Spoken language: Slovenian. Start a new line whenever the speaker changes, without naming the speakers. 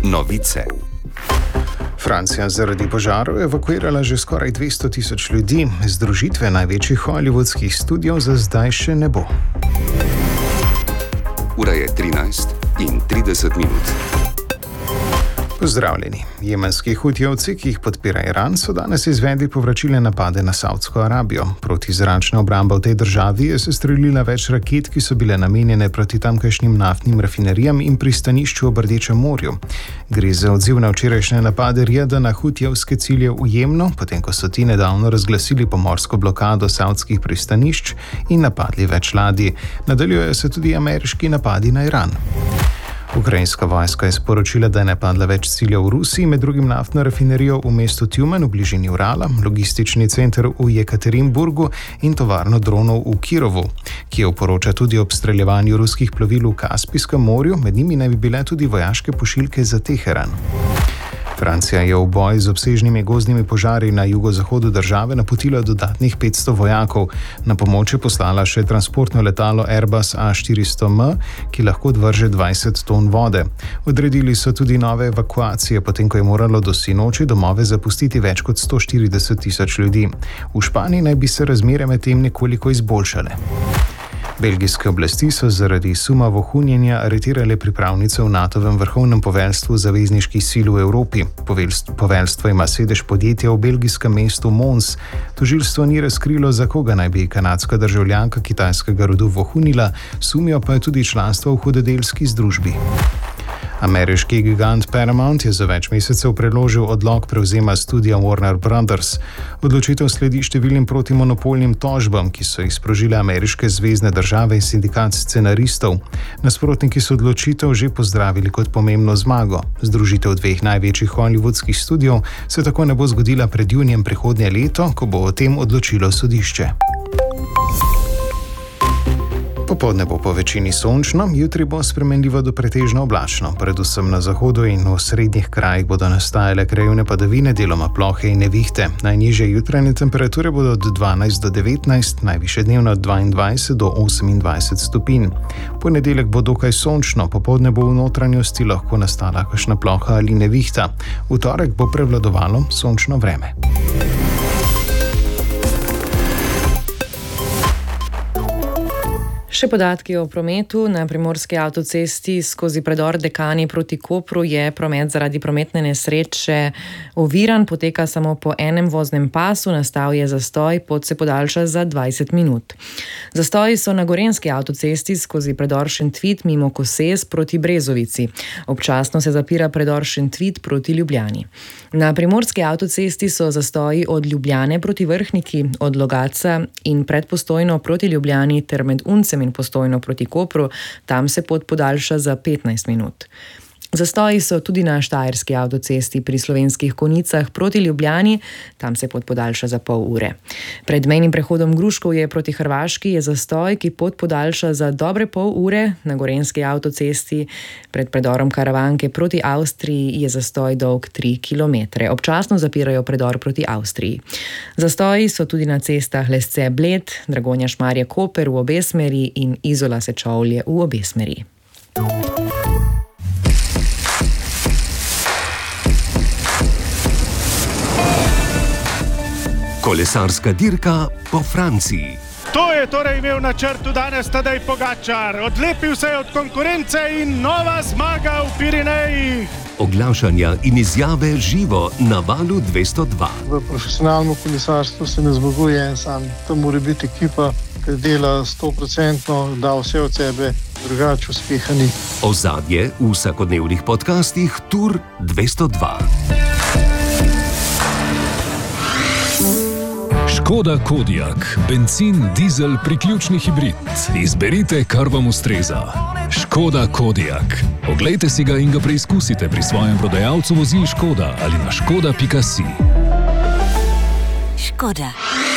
Novice. Francija zaradi požarov evakuirala že skoraj 200.000 ljudi, združitve največjih hollywoodskih studiev za zdaj še ne bo. Ura je 13:30. Pozdravljeni. Jemenski hutijevci, ki jih podpira Iran, so danes izvedli povračilne napade na Savdsko Arabijo. Protizračna obramba v tej državi je sestrelila več raket, ki so bile namenjene proti tamkajšnjim naftnim rafinerijam in pristanišču ob Rdečem morju. Gre za odziv na včerajšnje napade Rijada na hutijevske cilje v Jemnu, potem ko so ti nedavno razglasili pomorsko blokado savdskih pristanišč in napadli več ladij. Nadaljujejo se tudi ameriški napadi na Iran. Ukrajinska vojska je sporočila, da je napadla več ciljev v Rusiji, med drugim naftno rafinerijo v mestu Tjumen v bližini Urala, logistični center v Jekaterinburgu in tovarno dronov v Kirovu. Kijev poroča tudi o obstreljevanju ruskih plovil v Kaspijskem morju, med njimi naj bi bile tudi vojaške pošiljke za Teheran. Francija je v boj z obsežnimi gozdnimi požari na jugozahodu države napotila dodatnih 500 vojakov. Na pomoč je poslala še transportno letalo Airbus A400M, ki lahko odvrže 20 ton vode. Odredili so tudi nove evakuacije, potem ko je moralo do sinoči domove zapustiti več kot 140.000 ljudi. V Španiji naj bi se razmere medtem nekoliko izboljšale. Belgijske oblasti so zaradi suma vohunjenja aretirale pripravnice v NATO-vem vrhovnem poveljstvu zavezniških sil v Evropi. Poveljstvo ima sedež podjetja v belgijskem mestu Mons. Tožilstvo ni razkrilo, za koga naj bi kanadska državljanka kitajskega rodu vohunila, sumijo pa je tudi članstvo v hudodelski združbi. Ameriški gigant Paramount je za več mesecev preložil odlog prevzema studia Warner Brothers. Odločitev sledi številnim protimonopolnim tožbam, ki so jih sprožile ameriške zvezne države in sindikat scenaristov. Nasprotniki so odločitev že pozdravili kot pomembno zmago. Združitev dveh največjih hollywoodskih studijev se tako ne bo zgodila pred junijem prihodnje leto, ko bo o tem odločilo sodišče. Popoldne bo po večini sončno, jutri bo spremenljivo do pretežno oblačno. Predvsem na zahodu in v srednjih krajih bodo nastajale krajevne padavine, deloma plohe in nevihte. Najnižje jutranje temperature bodo od 12 do 19, najvišje dnevno od 22 do 28 stopinj. Ponedeljek bo dokaj sončno, popoldne bo v notranjosti lahko nastala kakšna ploha ali nevihta. V torek bo prevladovalo sončno vreme.
Še podatki o prometu. Na primorski avtocesti skozi predor Dekani proti Kopru je promet zaradi prometne nesreče oviran, poteka samo po enem voznem pasu, nastal je zastoj, pot se podaljša za 20 minut. Zastoji so na gorenjski avtocesti skozi predor Šentvit mimo Koses proti Brezovici. Občasno se zapira predor Šentvit proti Ljubljani. Na primorski avtocesti so zastoji od Ljubljane proti Vrhniki, od Logatca in pred Postojno proti Ljubljani ter med Uncem in Postojno proti Kopru, tam se pot podaljša za 15 minut. Zastoji so tudi na štajerski avtocesti pri Slovenskih Konjicah proti Ljubljani, tam se pot podaljša za pol ure. Pred mejnim prehodom Gruškov je proti Hrvaški je zastoj, ki pot podaljša za dobre pol ure. Na gorenjski avtocesti pred predorom Karavanke proti Avstriji je zastoj dolg 3 km. Občasno zapirajo predor proti Avstriji. Zastoji so tudi na cestah Lesce-Bled, Dragonja-Šmarje-Koper v obe smeri in Izola-Sečovlje v obe smeri.
Kolesarska dirka po Franciji.
To je torej imel načrt danes Tadej Pogačar. Odlepil se je od konkurence in nova zmaga v Pirenejih.
Oglašanja in izjave živo na Valu 202.
V profesionalnem kolesarstvu se ne zmaguje en sam. To mora biti ekipa, ki dela 100%, da vse od sebe, drugače uspeha ni.
Ozadje v vsakodnevnih podcastih Tour 202.
Škoda Kodiaq, bencin, dizel, priključni hibrid. Izberite, kar vam ustreza. Škoda Kodiaq. Oglejte si ga in ga preizkusite pri svojem prodajalcu vozil Škoda ali na škoda.si.
Škoda.